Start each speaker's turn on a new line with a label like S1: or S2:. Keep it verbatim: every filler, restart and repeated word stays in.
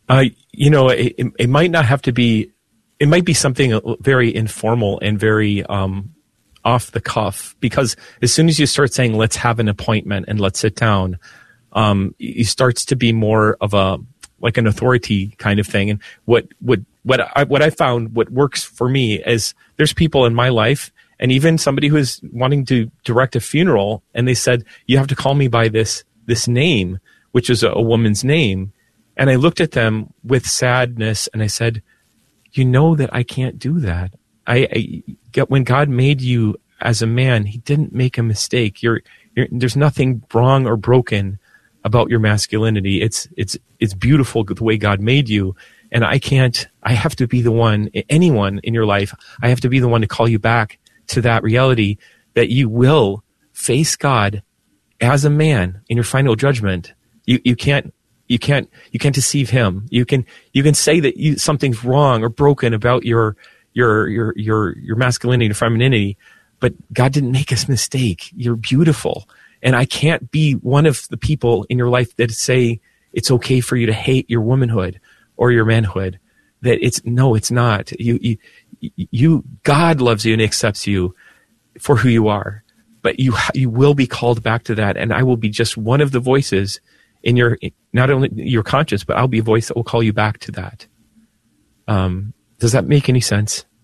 S1: Uh, you know, it, it might not have to be, it might be something very informal and very um, off the cuff, because as soon as you start saying, let's have an appointment and let's sit down, um, it starts to be more of a, like an authority kind of thing. And what, what, what I, what I found, what works for me is there's people in my life, and even somebody who is wanting to direct a funeral, and they said, you have to call me by this, this name, which is a, a woman's name. And I looked at them with sadness and I said, you know that I can't do that. I, I get, when God made you as a man, he didn't make a mistake. You're, you're, there's nothing wrong or broken about your masculinity. It's, it's, it's beautiful the way God made you. And I can't, I have to be the one, anyone in your life, I have to be the one to call you back to that reality that you will face God as a man in your final judgment. You, you can't, You can't, you can't deceive him. You can, you can say that you, something's wrong or broken about your, your, your, your, your masculinity and femininity, but God didn't make a mistake. You're beautiful. And I can't be one of the people in your life that say it's okay for you to hate your womanhood or your manhood. That it's, no, it's not. You, you, you, God loves you and accepts you for who you are, but you, you will be called back to that. And I will be just one of the voices in your, not only your conscience, but I'll be a voice that will call you back to that. Um, does that make any sense?